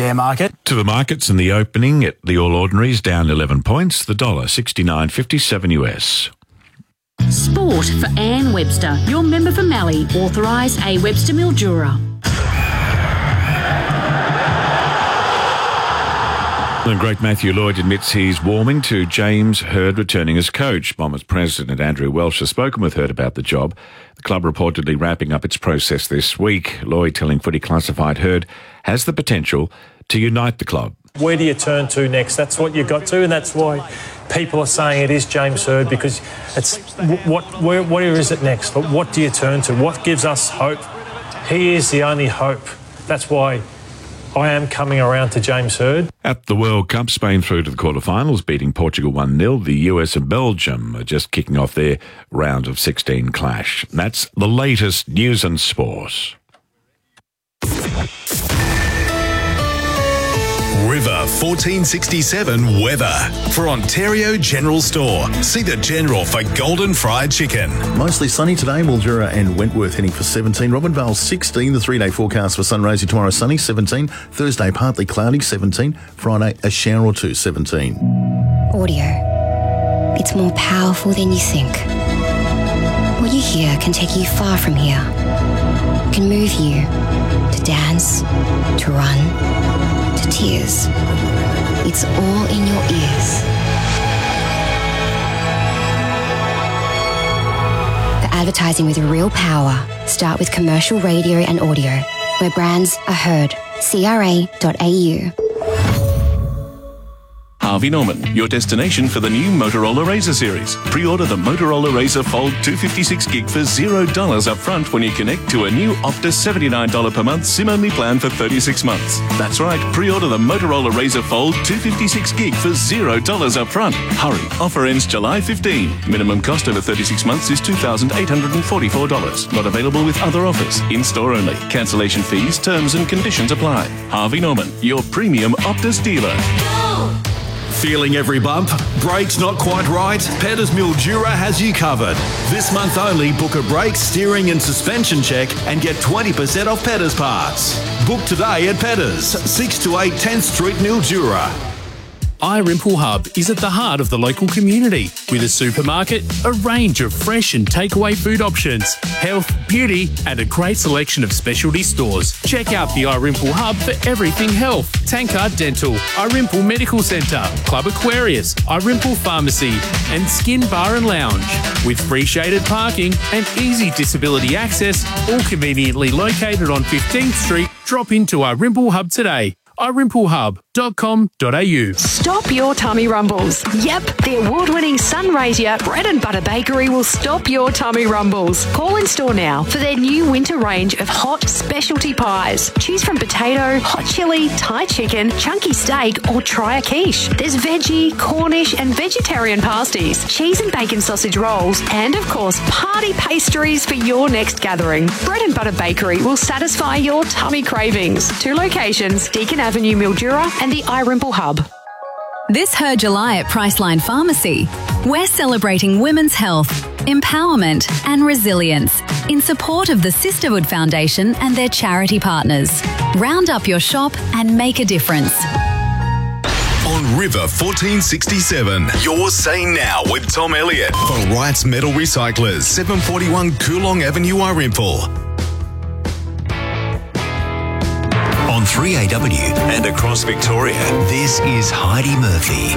share market. To the markets in the opening, at the All Ordinaries down 11 points, the dollar 69.57 US. Sport for Anne Webster, your member for Mallee, authorised A. Webster Mildura. The great Matthew Lloyd admits he's warming to James Hird returning as coach. Bombers president Andrew Welsh has spoken with Hird about the job. The club reportedly wrapping up its process this week. Lloyd telling Footy Classified Hird has the potential to unite the club. Where do you turn to next? That's what you've got to, and that's why people are saying it is James Hird, because it's where is it next? But what do you turn to? What gives us hope? He is the only hope. That's why I am coming around to James Hird. At the World Cup, Spain through to the quarterfinals, beating Portugal 1-0. The US and Belgium are just kicking off their round of 16 clash. That's the latest news and sport. River 1467 weather. For Ontario General Store, see the General for golden fried chicken. Mostly sunny today, Mildura and Wentworth heading for 17. Robinvale 16. The 3-day forecast for Sunraysia tomorrow sunny 17. Thursday partly cloudy 17. Friday a shower or two 17. Audio. It's more powerful than you think. What you hear can take you far from here. It can move you to dance, to run, to tears. It's all in your ears. For advertising with real power, start with commercial radio and audio, where brands are heard. CRA.au. Harvey Norman, your destination for the new Motorola Razr series. Pre-order the Motorola Razr Fold 256 gig for $0 up front when you connect to a new Optus $79 per month SIM-only plan for 36 months. That's right, pre-order the Motorola Razr Fold 256 gig for $0 up front. Hurry, offer ends July 15. Minimum cost over 36 months is $2,844. Not available with other offers. In-store only. Cancellation fees, terms and conditions apply. Harvey Norman, your premium Optus dealer. Feeling every bump? Brakes not quite right? Petters Mildura has you covered. This month only, book a brake, steering and suspension check and get 20% off Petters parts. Book today at Petters, 6 to 8 10th Street, Mildura. iRimple Hub is at the heart of the local community with a supermarket, a range of fresh and takeaway food options, health, beauty and a great selection of specialty stores. Check out the iRimple Hub for everything health, Tankard Dental, iRimple Medical Centre, Club Aquarius, iRimple Pharmacy and Skin Bar and Lounge. With free shaded parking and easy disability access, all conveniently located on 15th Street, drop into iRimple Hub today. iRimpleHub.com.au. Stop your tummy rumbles. Yep, the award-winning Sunraysia Bread and Butter Bakery will stop your tummy rumbles. Call in store now for their new winter range of hot specialty pies. Choose from potato, hot chili, Thai chicken, chunky steak, or try a quiche. There's veggie, Cornish, and vegetarian pasties, cheese and bacon sausage rolls, and of course, party pastries for your next gathering. Bread and Butter Bakery will satisfy your tummy cravings. 2 locations, Deakin Avenue, Mildura, and the iRimple Hub. This Her July at Priceline Pharmacy, we're celebrating women's health, empowerment and resilience in support of the Sisterhood Foundation and their charity partners. Round up your shop and make a difference. On River 1467, you're saying now with Tom Elliott for Wright's Metal Recyclers, 741 Coolong Avenue, iRimple. On 3AW and across Victoria, this is Heidi Murphy.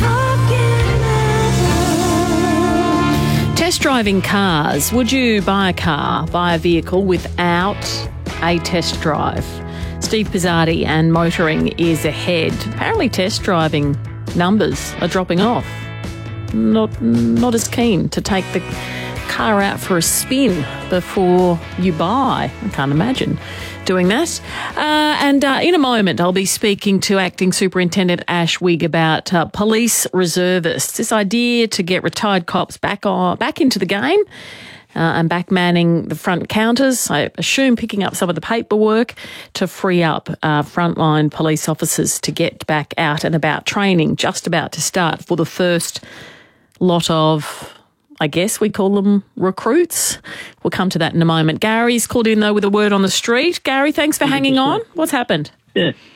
Test driving cars. Would you buy a vehicle without a test drive? Steve Pizzardi and Motoring is ahead. Apparently test driving numbers are dropping off. Not as keen to take the car out for a spin before you buy. I can't imagine doing that. And in a moment, I'll be speaking to Acting Superintendent Ash Wigg about police reservists. This idea to get retired cops back into the game and back manning the front counters. I assume picking up some of the paperwork to free up frontline police officers to get back out and about. Training just about to start for the first lot of, I guess we call them recruits. We'll come to that in a moment. Gary's called in, though, with a word on the street. Gary, thanks for hanging on. What's happened? Yeah.